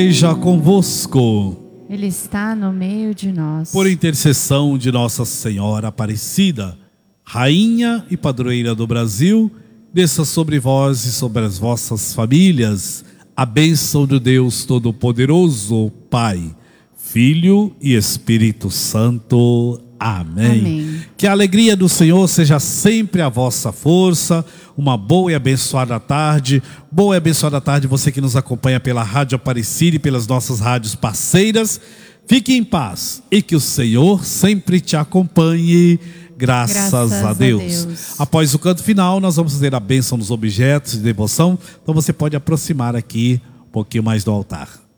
Seja convosco. Ele está no meio de nós. Por intercessão de Nossa Senhora Aparecida, Rainha e Padroeira do Brasil, desça sobre vós e sobre as vossas famílias a bênção de Deus Todo-Poderoso, Pai, Filho e Espírito Santo. Amém. Amém. Que a alegria do Senhor seja sempre a vossa força. Uma boa e abençoada tarde. Boa e abençoada tarde você que nos acompanha pela Rádio Aparecida e pelas nossas rádios parceiras. Fique em paz e que o Senhor sempre te acompanhe. Graças a Deus. Após o canto final, nós vamos fazer a bênção nos objetos de devoção. Então você pode aproximar aqui um pouquinho mais do altar.